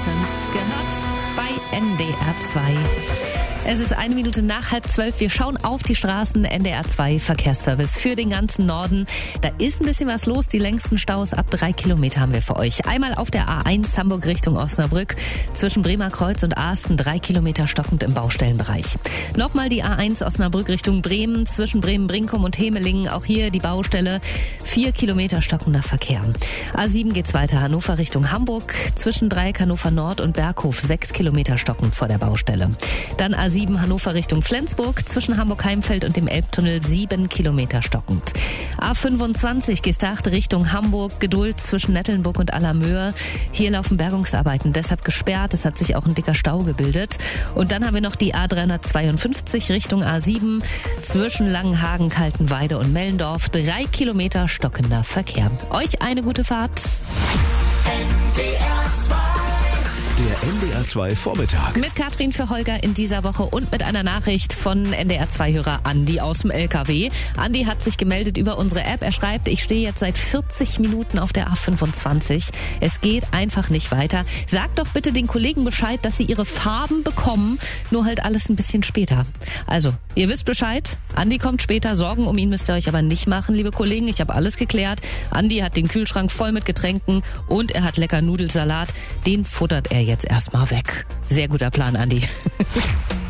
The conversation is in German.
Innocence gehört bei NDR 2. Es ist 1 Minute nach 11:30. Wir schauen auf die Straßen. NDR 2 Verkehrsservice für den ganzen Norden. Da ist ein bisschen was los. Die längsten Staus ab 3 Kilometer haben wir für euch. Einmal auf der A1 Hamburg Richtung Osnabrück. Zwischen Bremer Kreuz und Asten 3 Kilometer stockend im Baustellenbereich. Nochmal die A1 Osnabrück Richtung Bremen. Zwischen Bremen-Brinkum und Hemelingen. Auch hier die Baustelle. 4 Kilometer stockender Verkehr. A7 geht's weiter. Hannover Richtung Hamburg. Zwischen Dreieck Hannover Nord und Berghof 6 Kilometer stockend vor der Baustelle. Dann A7 Hannover Richtung Flensburg, zwischen Hamburg-Heimfeld und dem Elbtunnel 7 Kilometer stockend. A25 Gestacht Richtung Hamburg, Geduld zwischen Nettelnburg und Allermöhe. Hier laufen Bergungsarbeiten, deshalb gesperrt. Es hat sich auch ein dicker Stau gebildet. Und dann haben wir noch die A352 Richtung A7, zwischen Langenhagen, Kaltenweide und Mellendorf. 3 Kilometer stockender Verkehr. Euch eine gute Fahrt. Der NDR 2 Vormittag. Mit Katrin für Holger in dieser Woche und mit einer Nachricht von NDR 2-Hörer Andi aus dem LKW. Andi hat sich gemeldet über unsere App. Er schreibt, ich stehe jetzt seit 40 Minuten auf der A25. Es geht einfach nicht weiter. Sagt doch bitte den Kollegen Bescheid, dass sie ihre Farben bekommen, nur halt alles ein bisschen später. Also, ihr wisst Bescheid. Andi kommt später. Sorgen um ihn müsst ihr euch aber nicht machen, liebe Kollegen. Ich habe alles geklärt. Andi hat den Kühlschrank voll mit Getränken und er hat lecker Nudelsalat. Den futtert er jetzt erstmal weg. Sehr guter Plan, Andi.